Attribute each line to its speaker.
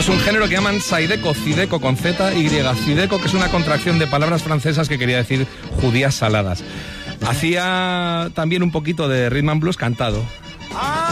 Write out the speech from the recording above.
Speaker 1: Es un género que llaman Zydeco, Zydeco con Z, Y, Zydeco, que es una contracción de palabras francesas que quería decir judías saladas. Hacía también un poquito de rhythm and blues cantado.